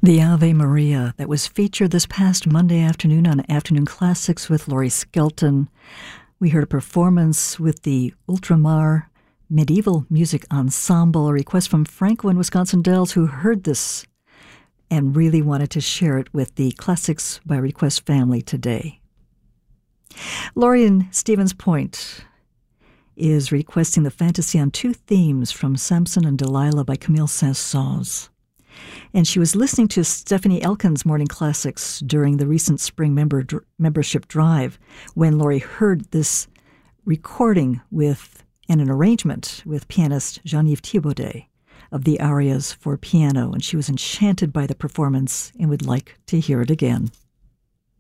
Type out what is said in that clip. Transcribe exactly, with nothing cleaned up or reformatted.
The Ave Maria that was featured this past Monday afternoon on Afternoon Classics with Laurie Skelton. We heard a performance with the Ultramar Medieval Music Ensemble, a request from Franco in Wisconsin Dells, who heard this and really wanted to share it with the Classics by Request family today. Laurie in Stevens Point is requesting the fantasy on two themes from Samson and Delilah by Camille Saint-Saëns. And she was listening to Stephanie Elkin's Morning Classics during the recent spring member dr- membership drive when Laurie heard this recording with and an arrangement with pianist Jean-Yves Thibaudet of the arias for piano, and she was enchanted by the performance and would like to hear it again.